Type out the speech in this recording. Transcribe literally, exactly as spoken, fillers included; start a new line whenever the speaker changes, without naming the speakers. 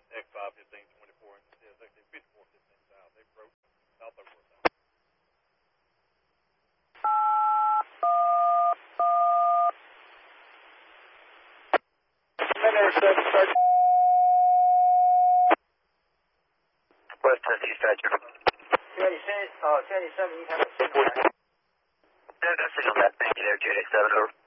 X five fifteen twenty-four, yeah, it's actually fifty-four fifteen south. They broke south over south.
West Tennessee dispatcher.
two eighty-seven, uh, two eighty-seven, you have a signal, right?
Yeah, no signal that. Thank you there, two eighty-seven, over.